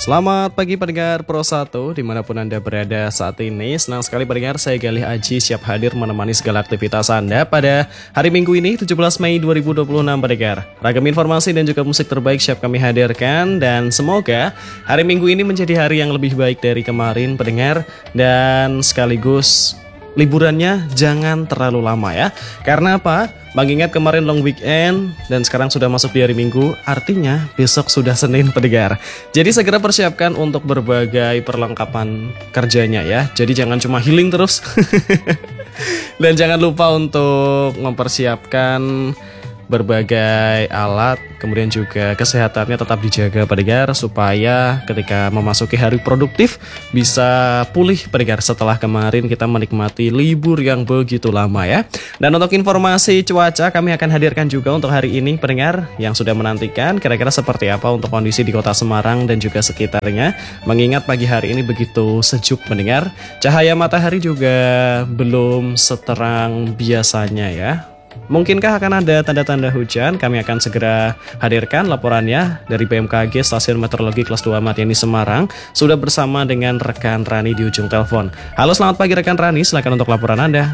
Selamat pagi pendengar Pro 1 dimanapun Anda berada saat ini. Senang sekali pendengar, saya Galih Aji siap hadir menemani segala aktivitas Anda pada hari Minggu ini 17 Mei 2026 pendengar. Ragam informasi dan juga musik terbaik siap kami hadirkan. Dan semoga hari Minggu ini menjadi hari yang lebih baik dari kemarin pendengar. Dan sekaligus liburannya jangan terlalu lama ya. Karena apa? Mengingat kemarin long weekend dan sekarang sudah masuk di hari Minggu, artinya besok sudah Senin pendengar. Jadi segera persiapkan untuk berbagai perlengkapan kerjanya ya. Jadi jangan cuma healing terus. Dan jangan lupa untuk mempersiapkan berbagai alat, kemudian juga kesehatannya tetap dijaga pendengar supaya ketika memasuki hari produktif bisa pulih pendengar setelah kemarin kita menikmati libur yang begitu lama ya. Dan untuk informasi cuaca kami akan hadirkan juga untuk hari ini pendengar yang sudah menantikan kira-kira seperti apa untuk kondisi di kota Semarang dan juga sekitarnya. Mengingat pagi hari ini begitu sejuk pendengar, cahaya matahari juga belum seterang biasanya ya. Mungkinkah akan ada tanda-tanda hujan? Kami akan segera hadirkan laporannya dari BMKG Stasiun Meteorologi Kelas 2 Matiani Semarang. Sudah bersama dengan rekan Rani di ujung telepon. Halo, selamat pagi rekan Rani, silakan untuk laporan Anda.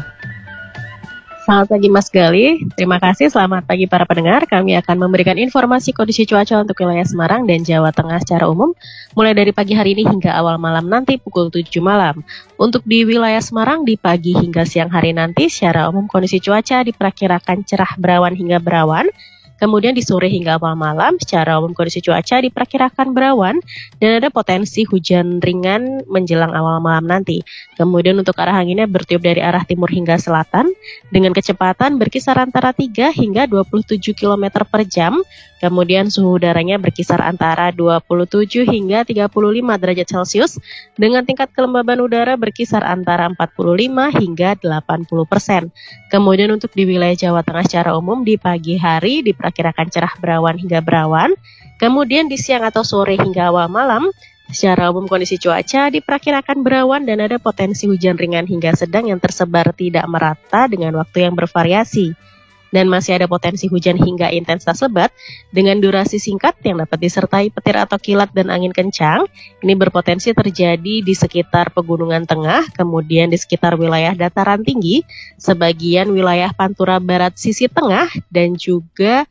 Selamat pagi Mas Gali, terima kasih. Selamat pagi para pendengar. Kami akan memberikan informasi kondisi cuaca untuk wilayah Semarang dan Jawa Tengah secara umum, mulai dari pagi hari ini hingga awal malam nanti pukul 7 malam. Untuk di wilayah Semarang di pagi hingga siang hari nanti, secara umum kondisi cuaca diperkirakan cerah berawan hingga berawan. Kemudian di sore hingga awal malam, secara umum kondisi cuaca diperkirakan berawan dan ada potensi hujan ringan menjelang awal malam nanti. Kemudian untuk arah anginnya bertiup dari arah timur hingga selatan dengan kecepatan berkisar antara 3 hingga 27 km per jam. Kemudian suhu udaranya berkisar antara 27 hingga 35 derajat Celcius dengan tingkat kelembaban udara berkisar antara 45 hingga 80%. Kemudian untuk di wilayah Jawa Tengah secara umum di pagi hari diperkirakan cerah berawan hingga berawan. Kemudian di siang atau sore hingga awal malam, secara umum kondisi cuaca diperkirakan berawan dan ada potensi hujan ringan hingga sedang yang tersebar tidak merata dengan waktu yang bervariasi. Dan masih ada potensi hujan hingga intensitas lebat dengan durasi singkat yang dapat disertai petir atau kilat dan angin kencang. Ini berpotensi terjadi di sekitar pegunungan tengah, kemudian di sekitar wilayah dataran tinggi, sebagian wilayah Pantura Barat sisi tengah, dan juga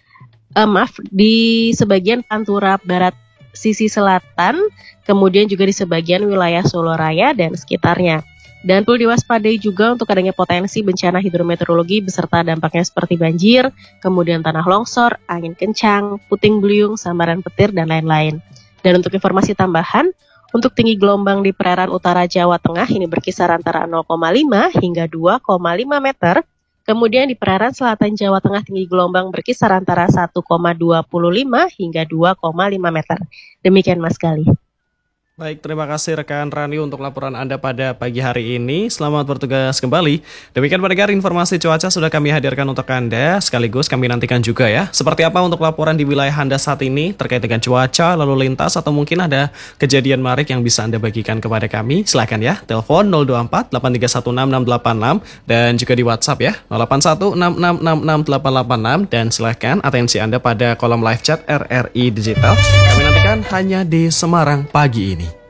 di sebagian Pantura Barat sisi selatan, kemudian juga di sebagian wilayah Solo Raya dan sekitarnya. Dan perlu diwaspadai juga untuk adanya potensi bencana hidrometeorologi beserta dampaknya seperti banjir, kemudian tanah longsor, angin kencang, puting beliung, sambaran petir, dan lain-lain. Dan untuk informasi tambahan, untuk tinggi gelombang di perairan utara Jawa Tengah ini berkisar antara 0,5 hingga 2,5 meter. Kemudian di perairan selatan Jawa Tengah tinggi gelombang berkisar antara 1,25 hingga 2,5 meter. Demikian Mas Gali. Baik, terima kasih rekan Rani untuk laporan Anda pada pagi hari ini. Selamat bertugas kembali. Demikian pendengar, informasi cuaca sudah kami hadirkan untuk Anda. Sekaligus kami nantikan juga ya, seperti apa untuk laporan di wilayah Anda saat ini terkait dengan cuaca, lalu lintas, atau mungkin ada kejadian menarik yang bisa Anda bagikan kepada kami. Silakan ya, telepon 024 8316686 dan juga di WhatsApp ya, 0816666886. Dan silakan atensi Anda pada kolom live chat RRI Digital. Kami nantikan hanya di Semarang pagi ini.